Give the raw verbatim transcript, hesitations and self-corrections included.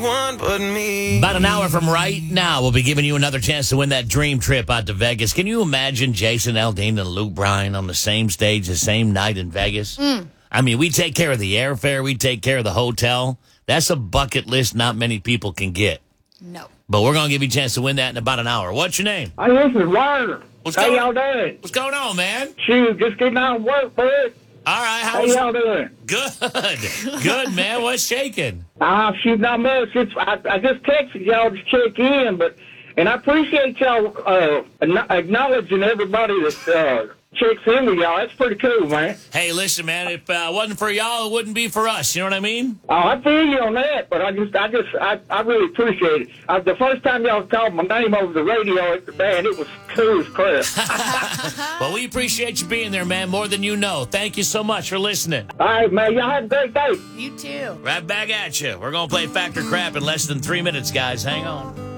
One but me. About an hour from right now, we'll be giving you another chance to win that dream trip out to Vegas. Can you imagine Jason Aldean and Luke Bryan on the same stage the same night in Vegas? Mm. I mean, we take care of the airfare. We take care of the hotel. That's a bucket list not many people can get. No. But we're going to give you a chance to win that in about an hour. What's your name? Hey, this is Warner. What's How going- y'all doing? What's going on, man? Shoot, just getting out of work, bud. All right. How How's y'all doing? Good. Good, man. What's shaking? Ah, shoot, not much. It's, I, I just texted y'all to check in, but and I appreciate y'all uh, acknowledging everybody that uh, checks in with y'all. That's pretty cool, man. Hey, listen, man. If uh, it wasn't for y'all, it wouldn't be for us. You know what I mean? Oh, I feel you on that, but I just, I just, I, I really appreciate it. Uh, the first time y'all called my name over the radio, it, man, it was cool as crap. Well, we appreciate you being there, man, more than you know. Thank you so much for listening. All right, man. Y'all have a great day. You too. Right back at you. We're going to play Factor Crap in less than three minutes, guys. Hang on.